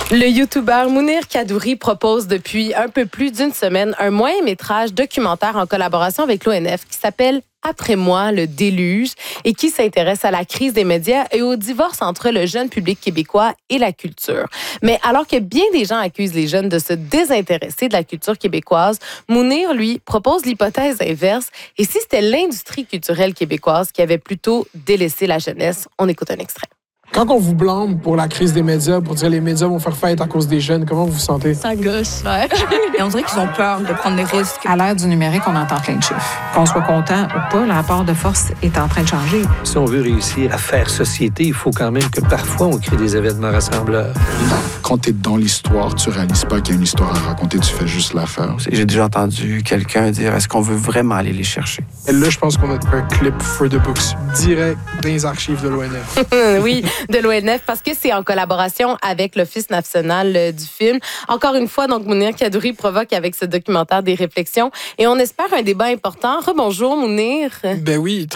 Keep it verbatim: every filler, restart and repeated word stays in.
Le youtubeur Mounir Kadouri propose depuis un peu plus d'une semaine un moyen-métrage documentaire en collaboration avec l'O N F qui s'appelle Après moi, le déluge et qui s'intéresse à la crise des médias et au divorce entre le jeune public québécois et la culture. Mais alors que bien des gens accusent les jeunes de se désintéresser de la culture québécoise, Mounir, lui, propose l'hypothèse inverse. Et si c'était l'industrie culturelle québécoise qui avait plutôt délaissé la jeunesse? On écoute un extrait. Quand on vous blâme pour la crise des médias, pour dire que les médias vont faire faillite à cause des jeunes, comment vous vous sentez? Ça gosse, ouais. Et on dirait qu'ils ont peur de prendre des risques. À l'ère du numérique, on entend plein de chiffres. Qu'on soit content ou pas, le rapport de force est en train de changer. Si on veut réussir à faire société, il faut quand même que parfois on crée des événements rassembleurs. Quand tu es dans l'histoire, tu réalises pas qu'il y a une histoire à raconter, tu fais juste la faire. J'ai déjà entendu quelqu'un dire, est-ce qu'on veut vraiment aller les chercher? Et là, je pense qu'on a un clip for the books, direct dans les archives de l'O N F. Oui, de l'O N F, parce que c'est en collaboration avec l'Office national euh, du film. Encore une fois, donc, Mounir Kadouri provoque avec ce documentaire des réflexions et on espère un débat important. Rebonjour, Mounir. Ben oui,